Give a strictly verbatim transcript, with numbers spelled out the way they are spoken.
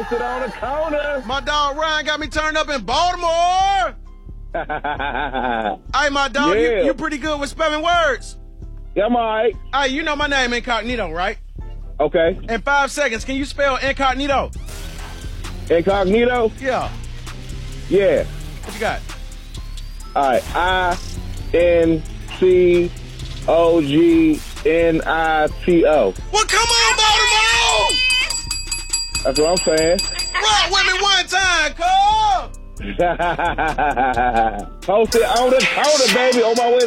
Posted on the corner. My dog Ryan got me turned up in Baltimore. Hey, my dog, Yeah. you, you pretty good with spelling words. Yeah, I'm all right. Hey, you know my name Incognito, right? Okay. In five seconds, can you spell incognito? Incognito? Yeah. Yeah. What you got? All right. I N C O G N I T O. Well, come on, Baltimore! That's what I'm saying. Rock with me one time, Cole! Post it on the corner, baby. On my way to